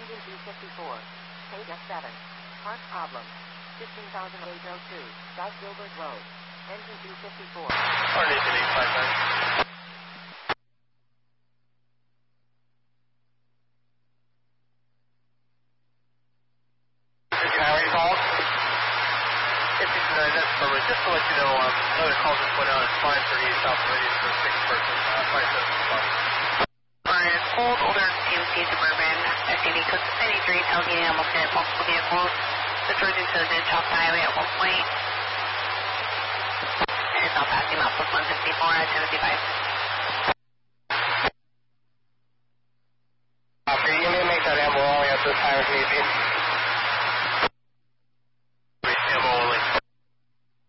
Engine 254. Page F7. Park problem. 15,802. South Gilbert Road. Engine 254. Coordination 859. Just to let you know, another call just went out at 5:38 South Meridian for a 6-person flight service response. Alright, hold older TMC Suburban, SUV code 93, tailgating almost hit multiple vehicles. The Trojan to the Chop Highway at one point. And it's now passing Mount 154 at 1055. You may make that amble only at this time if need be.